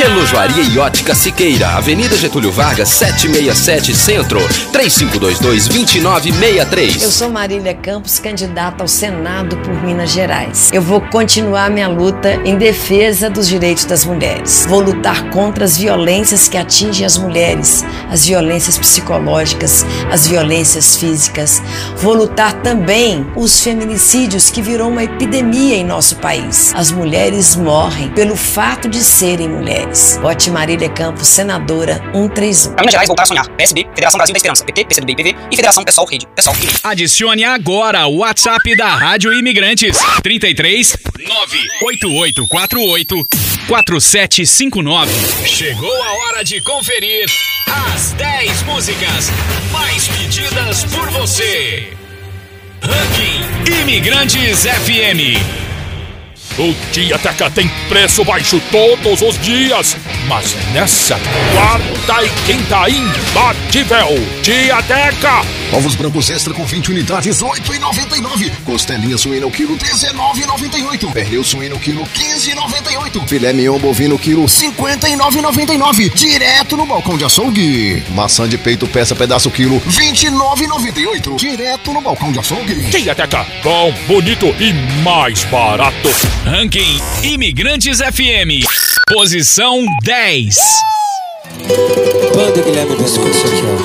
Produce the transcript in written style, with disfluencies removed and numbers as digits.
Relojoaria e Ótica Siqueira, Avenida Getúlio Vargas, 767 Centro, 3522-2963. Eu sou Marília Campos, candidata ao Senado por Minas Gerais. Eu vou continuar minha luta em defesa dos direitos das mulheres. Vou lutar contra as violências que atingem as mulheres, as violências psicológicas, as violências físicas. Vou lutar também os feminicídios, que virou uma epidemia em nosso país. As mulheres morrem pelo fato de serem mulheres. Vote Marília Campos, senadora 131. Minas Gerais, voltar a sonhar. PSB, Federação Brasil da Esperança, PT, PCdoB e PV e Federação Pessoal Rede. Pessoal. Adicione agora o WhatsApp da Rádio Imigrantes. 33 98848 4759. Chegou a hora de conferir as 10 músicas mais pedidas por você. Ranking Imigrantes FM. O Tiateca tem preço baixo todos os dias, mas nessa quarta e quinta imbatível. Tiateca. Ovos brancos extra com 20 unidades, R$ 8,99. Costelinha suína o quilo, R$ 19,98. Pernil suíno quilo, R$ 15,98. Filé mignon bovino quilo, R$ 59,99. Direto no balcão de açougue. Maçã de peito peça pedaço quilo, R$ 29,98. Direto no balcão de açougue. Tiateca, bom, bonito e mais barato. Ranking Imigrantes FM. Posição 10. Banda Guilherme Pescoço aqui, ó.